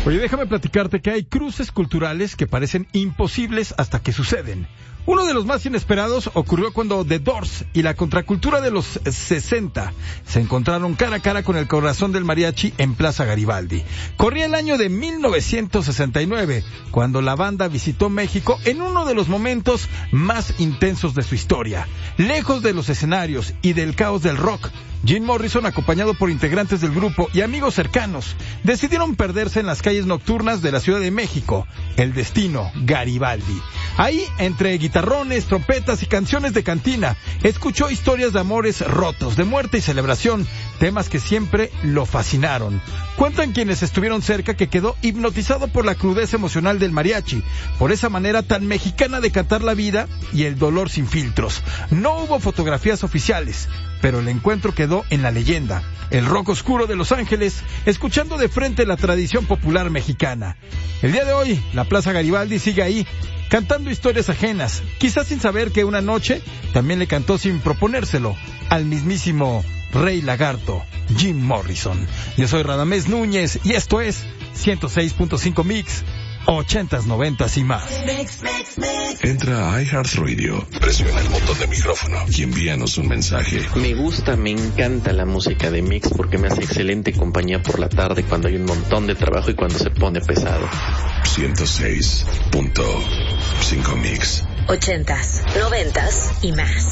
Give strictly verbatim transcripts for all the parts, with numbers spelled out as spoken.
Oye, déjame platicarte que hay cruces culturales que parecen imposibles hasta que suceden. Uno de los más inesperados ocurrió cuando The Doors y la contracultura de los sesenta se encontraron cara a cara con el corazón del mariachi en Plaza Garibaldi. Corría el año de mil novecientos sesenta y nueve, cuando la banda visitó México en uno de los momentos más intensos de su historia. Lejos de los escenarios y del caos del rock, Jim Morrison, acompañado por integrantes del grupo y amigos cercanos, decidieron perderse en las calles nocturnas de la Ciudad de México, el destino Garibaldi. Ahí, entre guitarrones, trompetas y canciones de cantina, escuchó historias de amores rotos, de muerte y celebración, temas que siempre lo fascinaron. Cuentan quienes estuvieron cerca que quedó hipnotizado por la crudeza emocional del mariachi, por esa manera tan mexicana de cantar la vida y el dolor sin filtros. No hubo fotografías oficiales, pero el encuentro quedó en la leyenda, el rock oscuro de Los Ángeles, escuchando de frente la tradición popular mexicana. El día de hoy, la Plaza Garibaldi sigue ahí, cantando historias ajenas, quizás sin saber que una noche también le cantó sin proponérselo al mismísimo Rey Lagarto, Jim Morrison. Yo soy Radamés Núñez y esto es ciento seis punto cinco Mix, ochentas, noventas y más. Entra a iHeartRadio, presiona el botón de micrófono y envíanos un mensaje. Me gusta, me encanta la música de Mix porque me hace excelente compañía por la tarde cuando hay un montón de trabajo y cuando se pone pesado. ciento seis punto cinco Mix. Ochentas, noventas y más.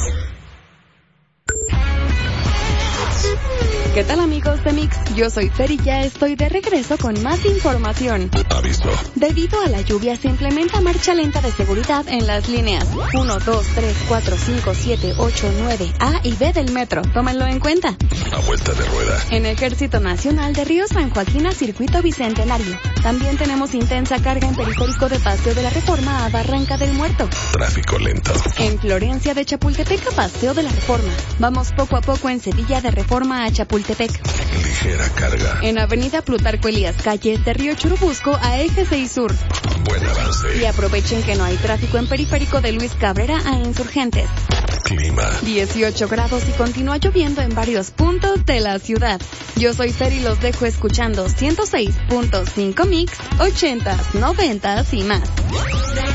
¿Qué tal, amigos de Mix? Yo soy Fer y ya estoy de regreso con más información. Aviso. Debido a la lluvia se implementa marcha lenta de seguridad en las líneas uno, dos, tres, cuatro, cinco, siete, ocho, nueve, A y B del metro. Tómenlo en cuenta. A vuelta de rueda. En Ejército Nacional de Río San Joaquín a Circuito Bicentenario. También tenemos intensa carga en Periférico de Paseo de la Reforma a Barranca del Muerto. Tráfico lento. En Florencia de Chapultepec a Paseo de la Reforma. Vamos poco a poco en Sevilla de Reforma a Chapultepec. Ligera carga. En Avenida Plutarco Elías Calles de Río Churubusco a Eje seis Sur. Buen avance. Y aprovechen que no hay tráfico en Periférico de Luis Cabrera a Insurgentes. Clima. dieciocho grados y continúa lloviendo en varios puntos de la ciudad. Yo soy Fer y los dejo escuchando ciento seis punto cinco Mix, ochentas, noventas y más.